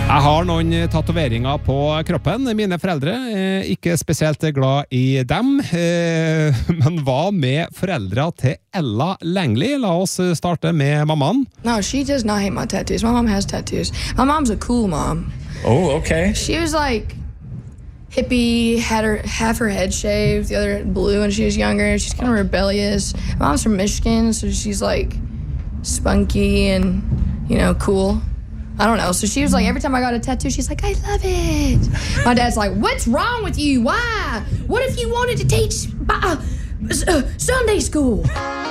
Jeg har noen tatoveringer på kroppen. Mine foreldre er ikke spesielt glad i dem, men hva med foreldre til Ella Langley? La oss starte med mammaen. No, she does not hate my tattoos. My mom has tattoos. My mom's a cool mom. Oh, okay. She was like hippie, had half her head shaved, the other blue when she was younger. She's kind of rebellious. My mom's from Michigan, so she's like spunky and, you know, cool. I don't know. So she was like, every time I got a tattoo, she's like, I love it. My dad's like, what's wrong with you? Why? What if you wanted to teach Sunday school?